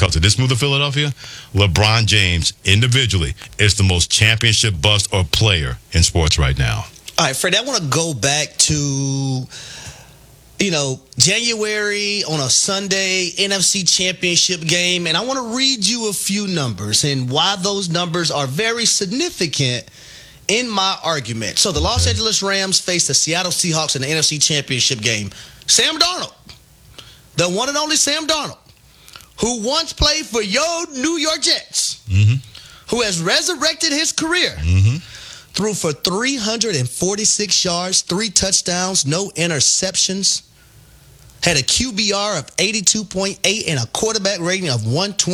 comes to this move to Philadelphia, LeBron James individually is the most championship bust or player in sports right now. All right, Freddie, I want to go back to, January on a Sunday, NFC Championship game, and I want to read you a few numbers and why those numbers are very significant in my argument. So the Los Angeles Rams face the Seattle Seahawks in the NFC Championship game. Sam Darnold, the one and only Sam Darnold, who once played for your New York Jets, who has resurrected his career, threw for 346 yards, 3 touchdowns, no interceptions, had a QBR of 82.8 and a quarterback rating of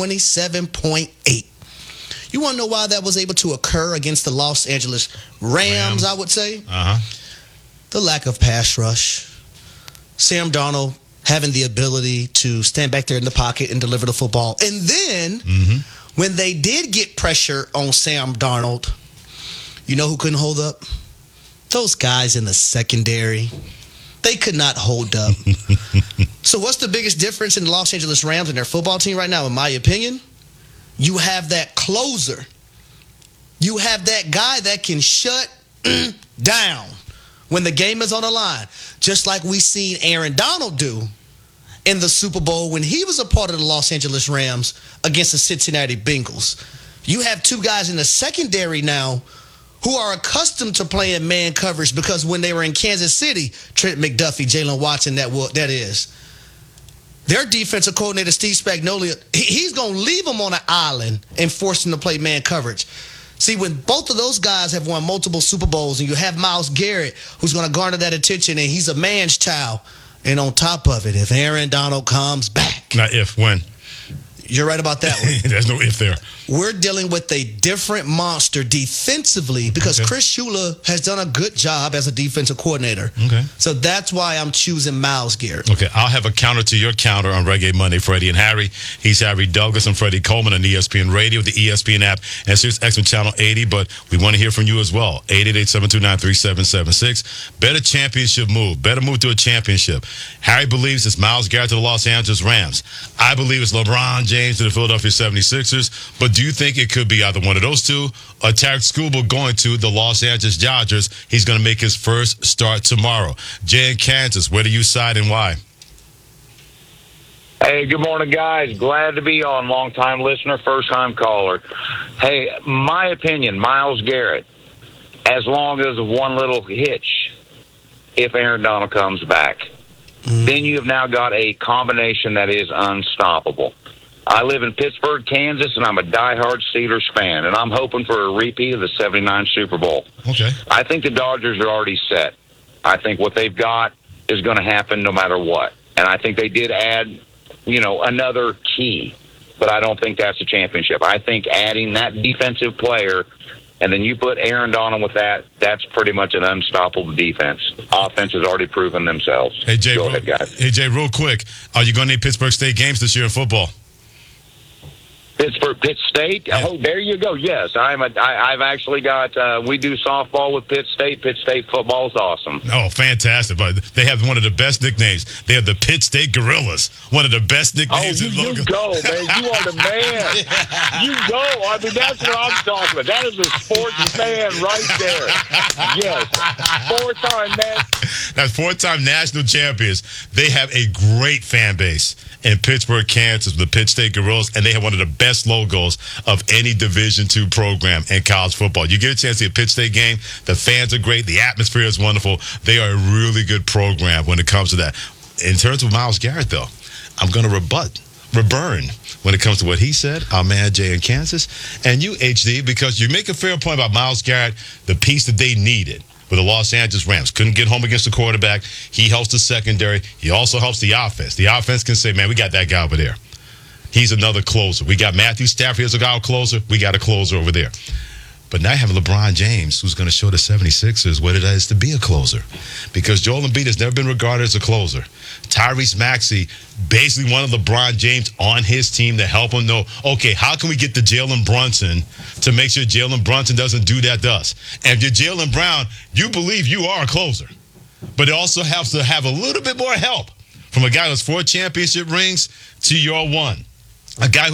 127.8. You want to know why that was able to occur against the Los Angeles Rams, I would say? The lack of pass rush. Sam Darnold having the ability to stand back there in the pocket and deliver the football. And then, when they did get pressure on Sam Darnold, you know who couldn't hold up? Those guys in the secondary. They could not hold up. So what's the biggest difference in the Los Angeles Rams and their football team right now, in my opinion? You have that closer. You have that guy that can shut down when the game is on the line, just like we seen Aaron Donald do in the Super Bowl when he was a part of the Los Angeles Rams against the Cincinnati Bengals. You have 2 guys in the secondary now who are accustomed to playing man coverage because when they were in Kansas City, Trent McDuffie, Jalen Watson, that is. Their defensive coordinator, Steve Spagnuolo, he's going to leave them on an island and force them to play man coverage. See, when both of those guys have won multiple Super Bowls and you have Myles Garrett, who's going to garner that attention, and he's a man's child, and on top of it, if Aaron Donald comes back. Not if, when. You're right about that one. There's no if there. We're dealing with a different monster defensively because Chris Shula has done a good job as a defensive coordinator. So that's why I'm choosing Myles Garrett. Okay, I'll have a counter to your counter on Reggae Monday, Freddie and Harry. He's Harry Douglas and Freddie Coleman on ESPN Radio, the ESPN app, and Sirius XM Channel 80. But we want to hear from you as well. 888-729-3776. Better championship move. Better move to a championship. Harry believes it's Myles Garrett to the Los Angeles Rams. I believe it's LeBron James to the Philadelphia 76ers. But do you think it could be either one of those two or Tarek Skubal going to the Los Angeles Dodgers? He's going to make his first start tomorrow. Jay in Kansas, where do you side and why? Hey, good morning, guys. Glad to be on. Long-time listener, first-time caller. Hey, my opinion, Myles Garrett, as long as one little hitch, if Aaron Donald comes back, then you have now got a combination that is unstoppable. I live in Pittsburgh, Kansas, and I'm a diehard Steelers fan, and I'm hoping for a repeat of the '79 Super Bowl. Okay. I think the Dodgers are already set. I think what they've got is going to happen no matter what. And I think they did add, another key, but I don't think that's a championship. I think adding that defensive player, and then you put Aaron Donald with that, that's pretty much an unstoppable defense. Offense has already proven themselves. Hey, Jay, Go ahead, guys. Hey, Jay, real quick, are you going to need Pittsburgh State games this year in football? Pittsburgh, Pitt State. Yeah. Oh, there you go. Yes, I've actually got. We do softball with Pitt State. Pitt State football is awesome. Oh, fantastic! But they have one of the best nicknames. They have the Pitt State Gorillas. One of the best nicknames. Oh, you go, man! You are the man. You go. I mean, that's what I'm talking about. That is a sports man right there. Yes, 4-time man. That's 4-time national champions. They have a great fan base in Pittsburgh, Kansas, the Pitt State Gorillas, and they have one of the best logos of any Division II program in college football. You get a chance to see a Pitt State game, the fans are great, the atmosphere is wonderful. They are a really good program when it comes to that. In terms of Myles Garrett, though, I'm going to reburn when it comes to what he said, our man Jay in Kansas, and you, HD, because you make a fair point about Myles Garrett, the piece that they needed with the Los Angeles Rams. Couldn't get home against the quarterback. He helps the secondary. He also helps the offense. The offense can say, man, we got that guy over there. He's another closer. We got Matthew Stafford as a guy closer. We got a closer over there. But now you have LeBron James, who's going to show the 76ers what it is to be a closer. Because Joel Embiid has never been regarded as a closer. Tyrese Maxey, basically one of LeBron James on his team to help him know, okay, how can we get to Jalen Brunson to make sure Jalen Brunson doesn't do that to us? And if you're Jaylen Brown, you believe you are a closer. But it also has to have a little bit more help from a guy who has 4 championship rings to your 1. A guy who